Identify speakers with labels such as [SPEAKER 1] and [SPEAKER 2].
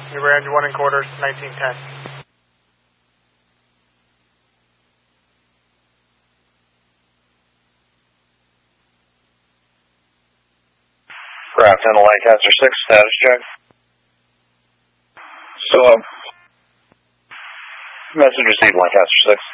[SPEAKER 1] You ran 1 1/4, 1910.
[SPEAKER 2] Craft in Lancaster 6, status check.
[SPEAKER 3] So,
[SPEAKER 2] Message received, Lancaster 6.